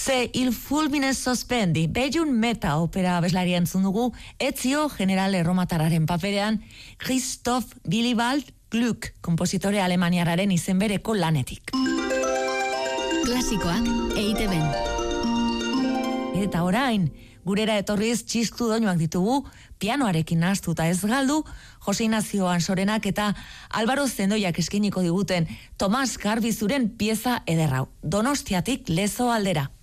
Se il fulmine sospendi, beiun meta opera abeslari entzun dugu, etzio general erromatararen paperean, Christoph Willibald Gluck, kompositore alemaniararen izen bereko lanetik. Klasikoak EITB-n. Eta orain, gurera etorriz txistu doinuak ditugu, pianoarekin nahaztuta ez galdu, Jose Ignacio Ansorenak eta Álvaro Zendoiak eskiniko diguten Tomas Garbizuren pieza ederrau, Donostiatik Lezo aldera.